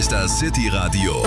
ist das City Radio,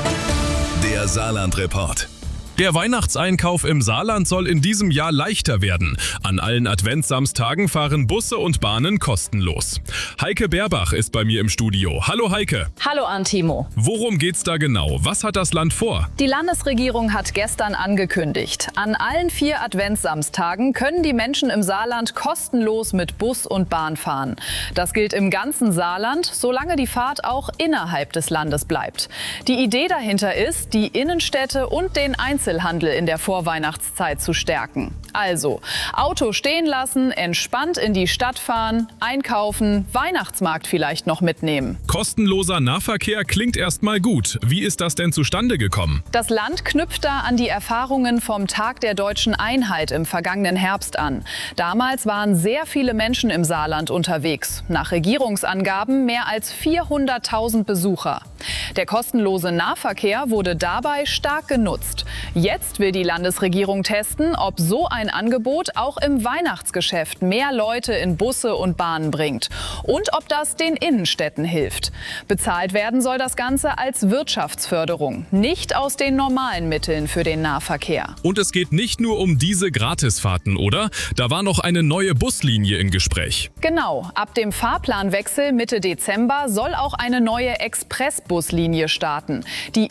der Saarland-Report. Der Weihnachtseinkauf im Saarland soll in diesem Jahr leichter werden. An allen Adventssamstagen fahren Busse und Bahnen kostenlos. Heike Berbach ist bei mir im Studio. Hallo Heike. Hallo Antimo. Worum geht's da genau? Was hat das Land vor? Die Landesregierung hat gestern angekündigt, an allen 4 Adventssamstagen können die Menschen im Saarland kostenlos mit Bus und Bahn fahren. Das gilt im ganzen Saarland, solange die Fahrt auch innerhalb des Landes bleibt. Die Idee dahinter ist, die Innenstädte und den Einzelhandel in der Vorweihnachtszeit zu stärken. Also, Auto stehen lassen, entspannt in die Stadt fahren, einkaufen, Weihnachtsmarkt vielleicht noch mitnehmen. Kostenloser Nahverkehr klingt erstmal gut. Wie ist das denn zustande gekommen? Das Land knüpft da an die Erfahrungen vom Tag der Deutschen Einheit im vergangenen Herbst an. Damals waren sehr viele Menschen im Saarland unterwegs. Nach Regierungsangaben mehr als 400.000 Besucher. Der kostenlose Nahverkehr wurde dabei stark genutzt. Jetzt will die Landesregierung testen, ob so ein Angebot auch im Weihnachtsgeschäft mehr Leute in Busse und Bahnen bringt und ob das den Innenstädten hilft. Bezahlt werden soll das Ganze als Wirtschaftsförderung, nicht aus den normalen Mitteln für den Nahverkehr. Und es geht nicht nur um diese Gratisfahrten, oder? Da war noch eine neue Buslinie im Gespräch. Genau, ab dem Fahrplanwechsel Mitte Dezember soll auch eine neue Expressbuslinie starten, die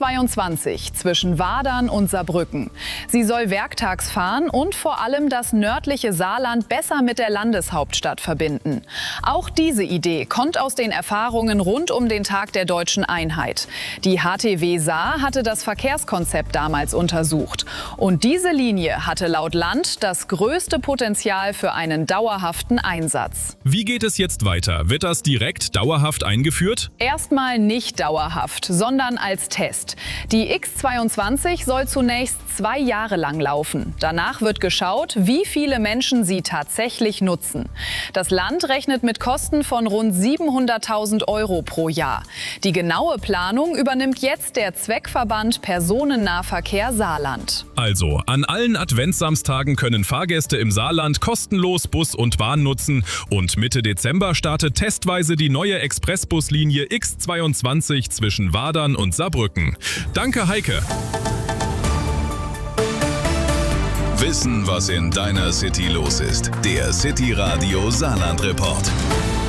X22 zwischen Wadern und Saarbrücken. Sie soll werktags fahren und vor allem das nördliche Saarland besser mit der Landeshauptstadt verbinden. Auch diese Idee kommt aus den Erfahrungen rund um den Tag der Deutschen Einheit. Die HTW Saar hatte das Verkehrskonzept damals untersucht. Und diese Linie hatte laut Land das größte Potenzial für einen dauerhaften Einsatz. Wie geht es jetzt weiter? Wird das direkt dauerhaft eingeführt? Erstmal nicht dauerhaft, sondern als Test. Die X22 soll zunächst 2 Jahre lang laufen. Danach wird geschaut, wie viele Menschen sie tatsächlich nutzen. Das Land rechnet mit Kosten von rund 700.000 € pro Jahr. Die genaue Planung übernimmt jetzt der Zweckverband Personennahverkehr Saarland. Also, an allen Adventssamstagen können Fahrgäste im Saarland kostenlos Bus und Bahn nutzen und Mitte Dezember startet testweise die neue Expressbuslinie X22 zwischen Wadern und Saarbrücken. Danke Heike. Wissen, was in deiner City los ist. Der City Radio Saarland-Report.